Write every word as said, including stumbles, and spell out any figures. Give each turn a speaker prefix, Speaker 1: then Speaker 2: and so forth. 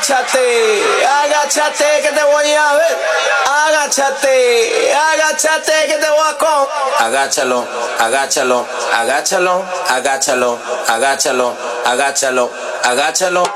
Speaker 1: Agáchate, agáchate que te voy a ver. Agáchate, agáchate que te voy a con. Agáchalo, agáchalo, agáchalo, agáchalo, agáchalo, agáchalo, agáchalo.